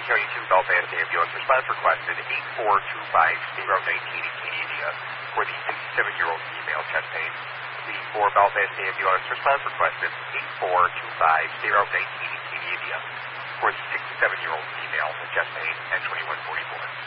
County 2 Belfast ambulance. Response requested 8425-019 in Canada for the 67-year-old female chest pain. The 4 Belfast ambulance. Response requested 8425-019 in Canada for the 67-year-old female with chest pain at 2144.